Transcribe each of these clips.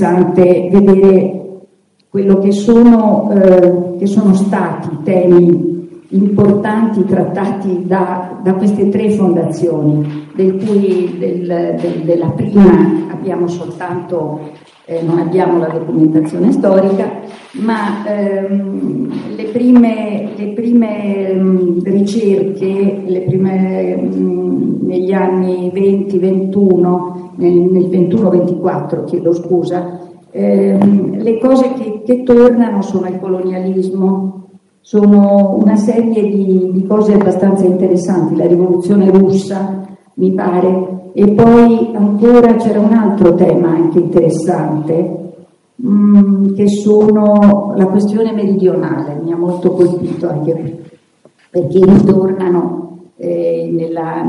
interessante vedere quello che sono stati temi importanti trattati da queste tre fondazioni, del cui della prima abbiamo soltanto, non abbiamo la documentazione storica, ma le prime ricerche, negli anni 20-21, nel 21-24, chiedo scusa, le cose che tornano sono il colonialismo, sono una serie di cose abbastanza interessanti, la rivoluzione russa mi pare, e poi ancora c'era un altro tema anche interessante, che sono la questione meridionale, mi ha molto colpito anche perché ritornano nei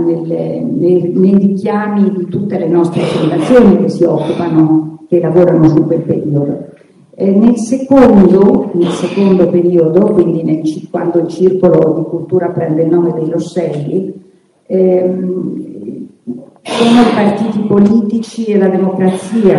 richiami di tutte le nostre fondazioni che si occupano, che lavorano su quel periodo. Nel secondo periodo, quindi quando il circolo di cultura prende il nome dei Rosselli, sono i partiti politici e la democrazia,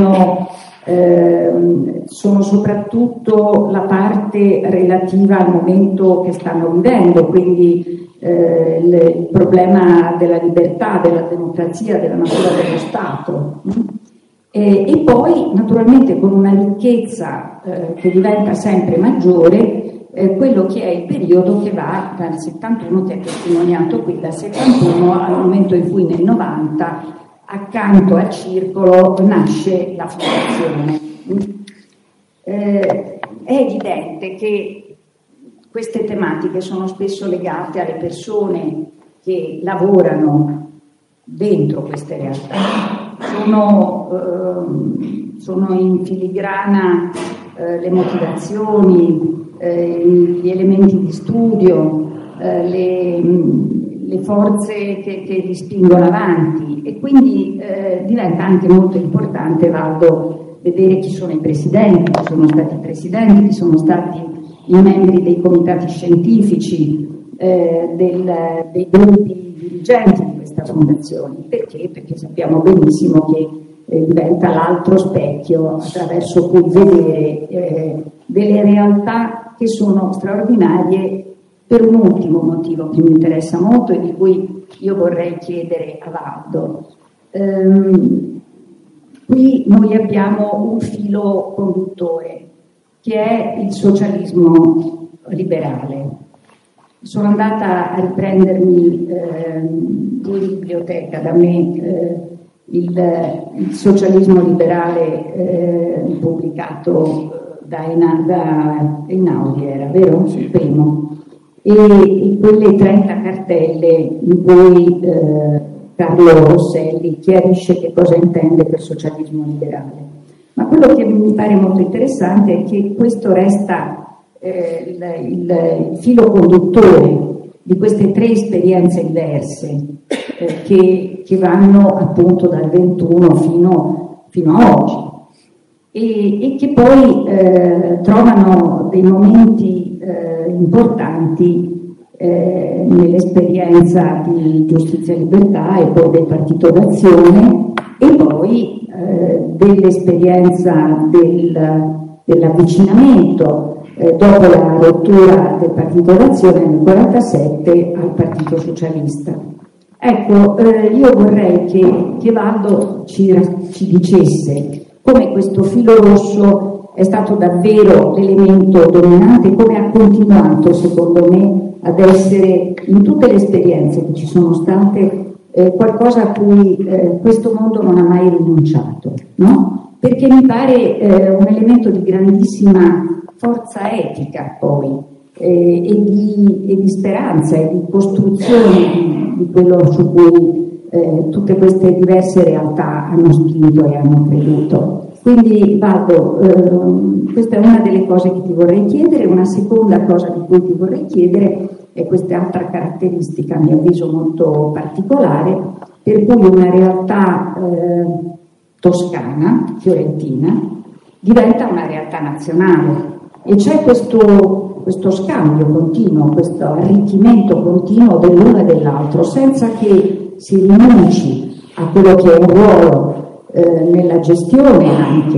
sono soprattutto la parte relativa al momento che stanno vivendo, quindi il problema della libertà, della democrazia, della natura dello Stato. E poi naturalmente con una ricchezza che diventa sempre maggiore, quello che è il periodo che va dal 71, che è testimoniato qui, dal 71 al momento in cui nel 90 accanto al circolo nasce la fondazione. È evidente che queste tematiche sono spesso legate alle persone che lavorano dentro queste realtà. Sono in filigrana le motivazioni, gli elementi di studio, le forze che li spingono avanti, e quindi diventa anche molto importante, Valdo, vedere chi sono i presidenti, chi sono stati i presidenti, chi sono stati i membri dei comitati scientifici, dei gruppi dirigenti di questa fondazione. Perché? Perché sappiamo benissimo che diventa l'altro specchio attraverso cui vedere delle realtà che sono straordinarie, per un ultimo motivo che mi interessa molto e di cui io vorrei chiedere a Valdo. Qui noi abbiamo un filo conduttore che è il socialismo liberale. Sono andata a riprendermi in biblioteca da me il socialismo liberale pubblicato da Einaudi, era vero? Sì. Il primo. E quelle 30 cartelle in cui Carlo Rosselli chiarisce che cosa intende per socialismo liberale. Ma quello che mi pare molto interessante è che questo resta il filo conduttore di queste tre esperienze diverse che vanno appunto dal 21 fino a oggi e che poi trovano dei momenti importanti nell'esperienza di Giustizia e Libertà e poi del Partito d'Azione e poi dell'esperienza dell'avvicinamento dopo la rottura del Partito d'Azione nel 1947 al Partito Socialista. Ecco, io vorrei che Valdo ci dicesse come questo filo rosso è stato davvero l'elemento dominante, come ha continuato, secondo me, ad essere in tutte le esperienze che ci sono state qualcosa a cui questo mondo non ha mai rinunciato, no? Perché mi pare un elemento di grandissima forza etica poi e di speranza e di costruzione di quello su cui tutte queste diverse realtà hanno spinto e hanno creduto. Quindi Valdo, questa è una delle cose che ti vorrei chiedere. Una seconda cosa di cui ti vorrei chiedere è quest'altra caratteristica, a mio avviso molto particolare, per cui una realtà toscana, fiorentina, diventa una realtà nazionale e c'è questo scambio continuo, questo arricchimento continuo dell'uno e dell'altro, senza che si rinunci a quello che è un ruolo nella gestione anche